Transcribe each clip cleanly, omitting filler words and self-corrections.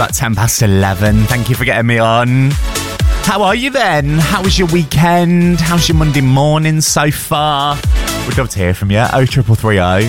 about 11:10. Thank you for getting me on. How are you then? How was your weekend? How's your Monday morning so far? We'd love to hear from you. 0330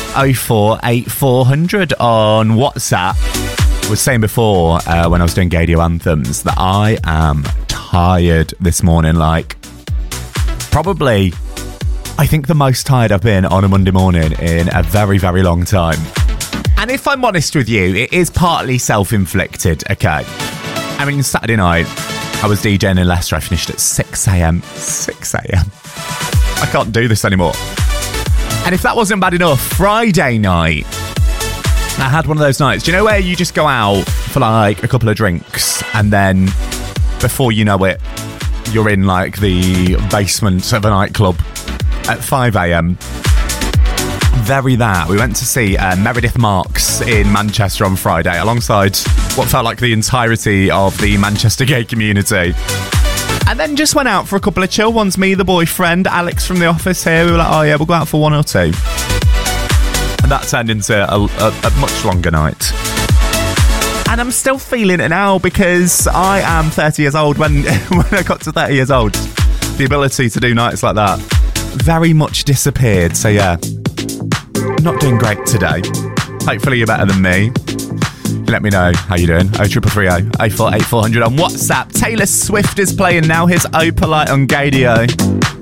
048400 on WhatsApp. I was saying before when I was doing Gadio Anthems that I am tired this morning. Like, probably, I think the most tired I've been on a Monday morning in a very, very long time. And if I'm honest with you, it is partly self-inflicted, okay? I mean, Saturday night, I was DJing in Leicester. I finished at 6am. 6am. I can't do this anymore. And if that wasn't bad enough, Friday night, I had one of those nights. Do you know where you just go out for like a couple of drinks and then before you know it, you're in like the basement of a nightclub at 5am? Very that. We went to see Meredith Marks in Manchester on Friday alongside what felt like the entirety of the Manchester gay community. And then just went out for a couple of chill ones. Me, the boyfriend, Alex from the office here. We were like, oh yeah, we'll go out for one or two. And that turned into a much longer night. And I'm still feeling it now because I am 30 years old. When I got to 30 years old, the ability to do nights like that very much disappeared. So yeah, not doing great today. Hopefully you're better than me. Let me know how you're doing. 0330 048400 on WhatsApp. Taylor Swift is playing now. Here's Opalite on Gadio.